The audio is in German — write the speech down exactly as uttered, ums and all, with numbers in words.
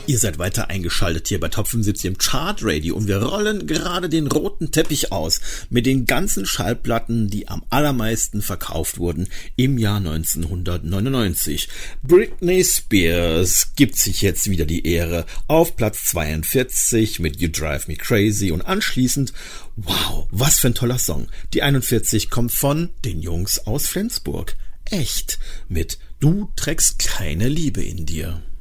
Ihr seid weiter eingeschaltet hier bei Top fünfundsiebzig im Chart Radio und wir rollen gerade den roten Teppich aus mit den ganzen Schallplatten, die am allermeisten verkauft wurden im Jahr neunzehnhundertneunundneunzig. Britney Spears gibt sich jetzt wieder die Ehre auf Platz zweiundvierzig mit You Drive Me Crazy und anschließend, wow, was für ein toller Song. Die einundvierzig kommt von den Jungs aus Flensburg. Echt mit Du trägst keine Liebe in dir.